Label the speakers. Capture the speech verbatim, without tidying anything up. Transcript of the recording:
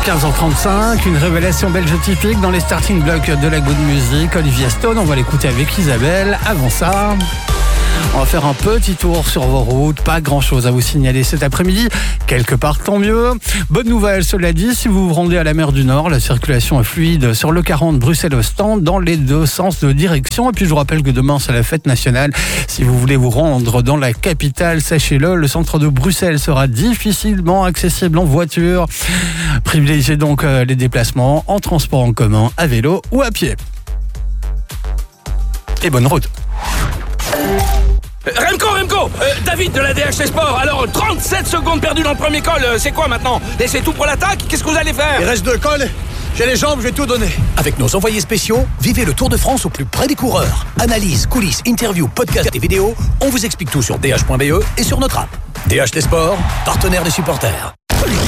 Speaker 1: quinze heures trente-cinq, une révélation belge typique dans les starting blocks de la good music. Olivia Stone, on va l'écouter avec Isabelle. Avant ça, on va faire un petit tour sur vos routes. Pas grand chose à vous signaler cet après-midi. Quelque part, tant mieux. Bonne nouvelle, cela dit, si vous vous rendez à la mer du Nord, la circulation est fluide sur le quarante Bruxelles-Ostende dans les deux sens de direction. Et puis, je vous rappelle que demain, c'est la fête nationale. Si vous voulez vous rendre dans la capitale, sachez-le, le centre de Bruxelles sera difficilement accessible en voiture. Privilégiez donc les déplacements en transport en commun, à vélo ou à pied. Et bonne route.
Speaker 2: Remco, Remco euh, David de la D H T Sport. Alors, trente-sept secondes perdues dans le premier col, euh, c'est quoi maintenant? Et c'est tout pour l'attaque? Qu'est-ce que vous allez faire?
Speaker 3: Il reste deux cols, j'ai les jambes, je vais tout donner.
Speaker 4: Avec nos envoyés spéciaux, vivez le Tour de France au plus près des coureurs. Analyse, coulisses, interviews, podcasts et vidéos, on vous explique tout sur d h point b e et sur notre app. D H T Sport, partenaire des supporters.